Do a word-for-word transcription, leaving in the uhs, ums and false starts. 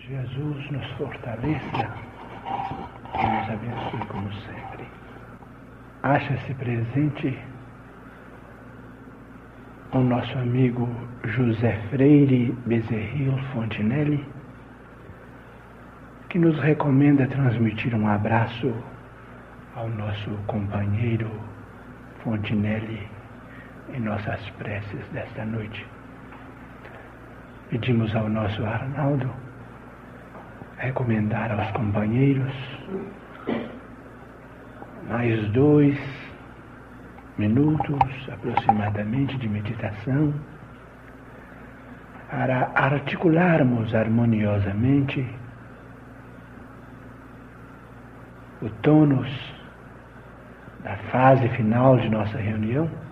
Jesus nos fortaleça e nos abençoe como sempre. Acha-se presente o nosso amigo José Freire Bezerril Fontinelli, que nos recomenda transmitir um abraço ao nosso companheiro Fontinelli em nossas preces desta noite. Pedimos ao nosso Arnaldo recomendar aos companheiros mais dois minutos aproximadamente de meditação para articularmos harmoniosamente o tônus da fase final de nossa reunião,